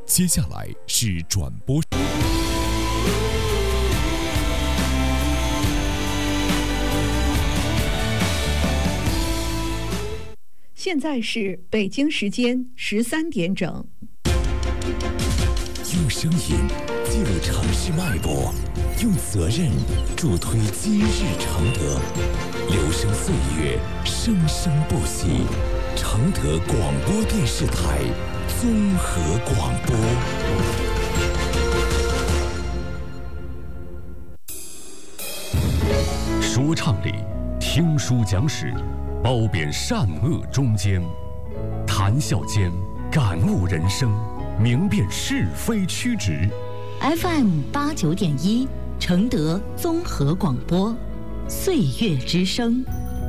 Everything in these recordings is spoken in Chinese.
接下来是转播。 现在是北京时间13点整。 用声音记录城市脉搏，用责任助推今日承德。留声岁月，生生不息。承德广播电视台综合广播。说唱里，听书讲史，褒贬善恶中间，谈笑间感悟人生，明辨是非曲直。 FM 89.1，承德综合广播，岁月之声。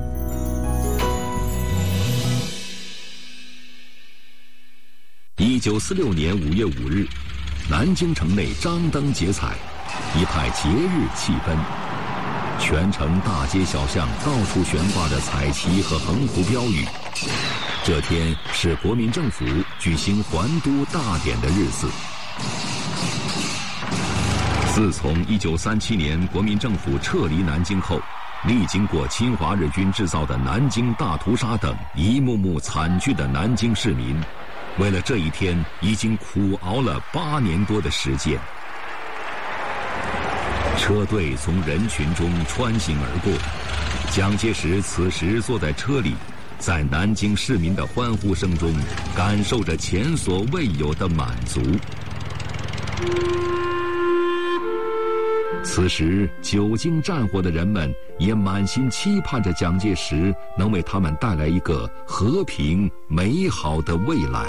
1946年5月5日，南京城内张灯结彩，一派节日气氛。全城大街小巷到处悬挂着彩旗和横幅标语。这天是国民政府举行还都大典的日子。自从1937年国民政府撤离南京后，历经过侵华日军制造的南京大屠杀等一幕幕惨剧的南京市民，为了这一天已经苦熬了8年多的时间。车队从人群中穿行而过，蒋介石此时坐在车里，在南京市民的欢呼声中，感受着前所未有的满足。此时，久经战火的人们也满心期盼着蒋介石能为他们带来一个和平美好的未来。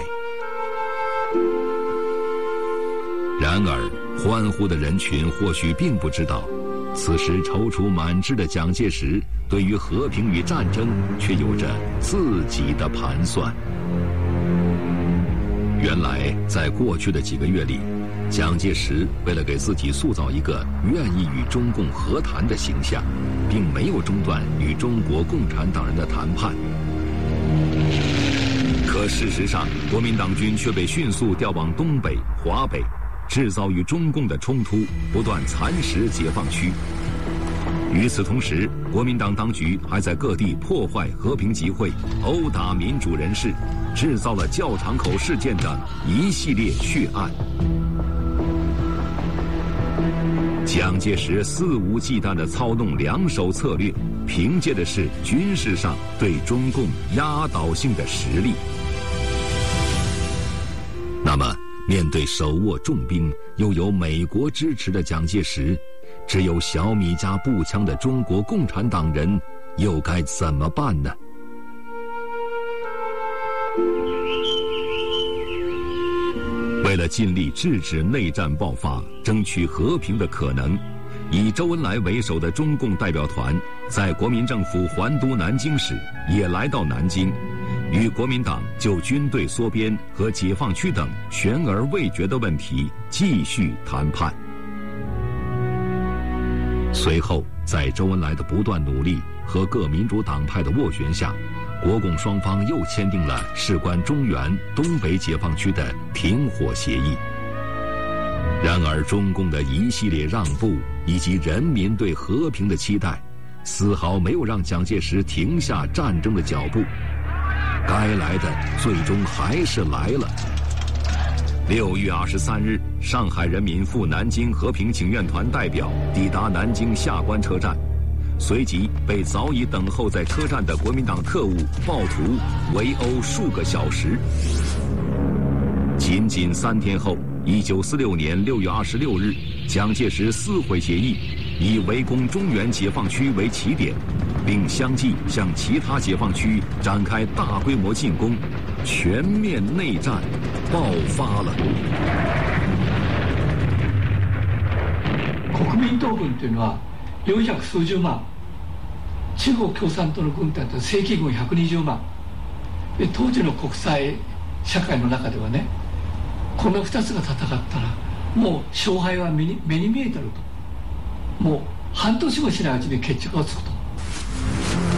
然而，欢呼的人群或许并不知道，此时踌躇满志的蒋介石对于和平与战争却有着自己的盘算。原来，在过去的几个月里，蒋介石为了给自己塑造一个愿意与中共和谈的形象，并没有中断与中国共产党人的谈判。可事实上，国民党军却被迅速调往东北、华北，制造与中共的冲突，不断蚕食解放区。与此同时，国民党当局还在各地破坏和平集会、殴打民主人士，制造了教场口事件等一系列血案。蒋介石肆无忌惮地操弄两手策略，凭借的是军事上对中共压倒性的实力。那么，面对手握重兵又有美国支持的蒋介石，只有小米加步枪的中国共产党人又该怎么办呢？为了尽力制止内战爆发，争取和平的可能，以周恩来为首的中共代表团在国民政府还都南京时也来到南京，与国民党就军队缩编和解放区等悬而未决的问题继续谈判。随后，在周恩来的不断努力和各民主党派的斡旋下，国共双方又签订了事关中原、东北解放区的停火协议。然而，中共的一系列让步以及人民对和平的期待，丝毫没有让蒋介石停下战争的脚步。该来的最终还是来了。6月23日，上海人民赴南京和平请愿团代表抵达南京下关车站，随即被早已等候在车站的国民党特务暴徒围殴数个小时。仅仅3天后，1946年6月26日，蒋介石撕毁协议，以围攻中原解放区为起点，并相继向其他解放区展开大规模进攻，全面内战爆发了。 国民党軍というのは400数十万、中国共産党の軍隊と正規軍120万で、当時の国際社会の中ではね、この2つが戦ったらもう勝敗は目に見えてると、もう半年もしないうちに決着がつくと。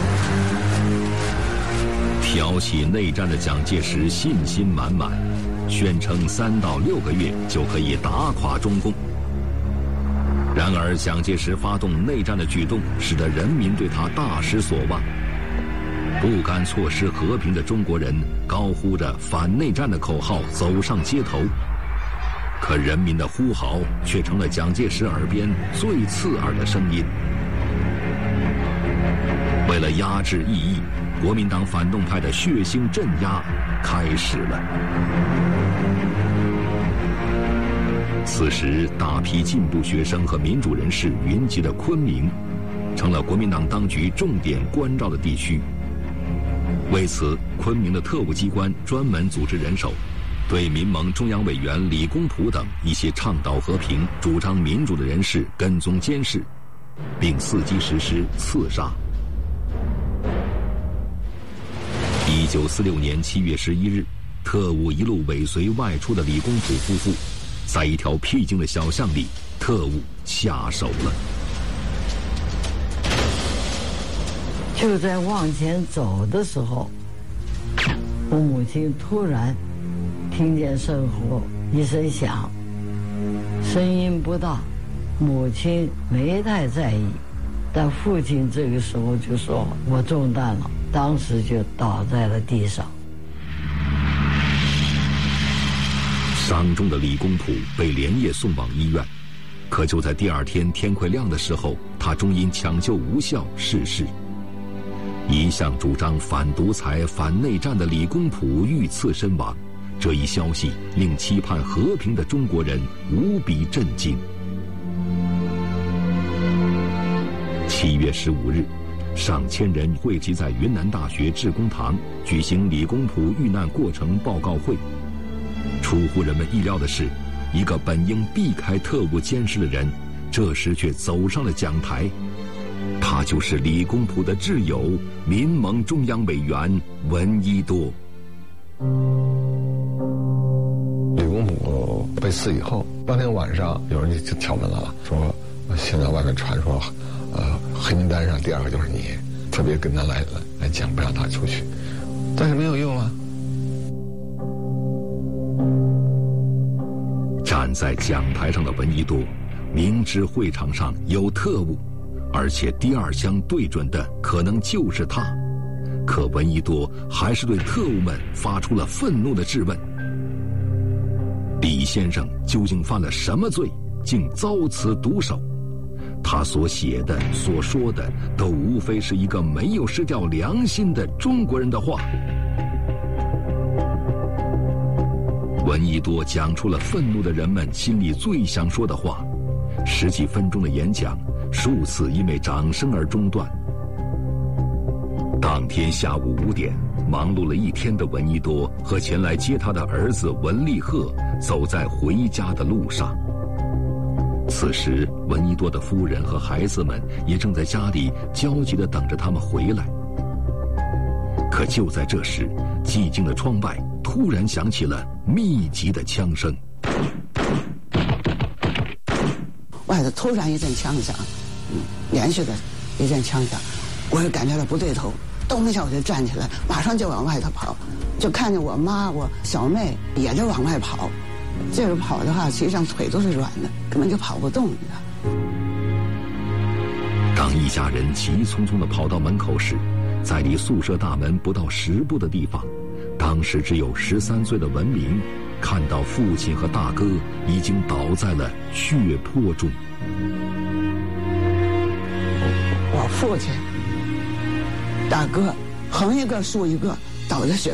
挑起内战的蒋介石信心满满， 宣称3到6个月就可以打垮中共。然而，蒋介石发动内战的举动，使得人民对他大失所望。不甘错失和平的中国人高呼着反内战的口号走上街头，可人民的呼号却成了蒋介石耳边最刺耳的声音。为了压制异议，国民党反动派的血腥镇压开始了。此时，大批进步学生和民主人士云集的昆明，成了国民党当局重点关照的地区。为此，昆明的特务机关专门组织人手，对民盟中央委员李公朴等一些倡导和平、主张民主的人士跟踪监视，并伺机实施刺杀。1946年7月11日，特务一路尾随外出的李公朴夫妇，在一条僻静的小巷里，特务下手了。 就在往前走的时候，我母亲突然听见身后一声响，声音不大，母亲没太在意，但父亲这个时候就说我中弹了，当时就倒在了地上。 伤重的李公朴被连夜送往医院，可就在第2天天快亮的时候，他终因抢救无效逝世。一向主张反独裁、反内战的李公朴遇刺身亡，这一消息令期盼和平的中国人无比震惊。7月15日，上千人汇集在云南大学致公堂，举行李公朴遇难过程报告会。出乎人们意料的是，一个本应避开特务监视的人，这时却走上了讲台。他就是李公朴的挚友，民盟中央委员闻一多。 李公朴被刺以后，当天晚上有人就敲门了，说现在外面传说，黑名单上第2个就是你，特别跟他来讲，不让他出去，但是没有用啊。 站在讲台上的闻一多，明知会场上有特务，而且第2枪对准的可能就是他，可闻一多还是对特务们发出了愤怒的质问：李先生究竟犯了什么罪，竟遭此毒手？他所写的、所说的，都无非是一个没有失掉良心的中国人的话。闻一多讲出了愤怒的人们心里最想说的话，10几分钟的演讲，数次因为掌声而中断。当天下午5点，忙碌了一天的闻一多和前来接他的儿子闻立鹤走在回家的路上。此时，闻一多的夫人和孩子们也正在家里焦急地等着他们回来。可就在这时，寂静的窗外突然响起了密集的枪声。 外头突然一阵枪响，连续的一阵枪响，我就感觉到不对头，咚一下我就站起来，马上就往外头跑，就看见我妈、我小妹也就往外跑。这个跑的话，实际上腿都是软的，根本就跑不动的。 当一家人急匆匆地跑到门口时，在离宿舍大门不到10步的地方，当时只有13岁的文明看到父亲和大哥已经倒在了血泊中。 我父亲、大哥横一个竖一个倒在血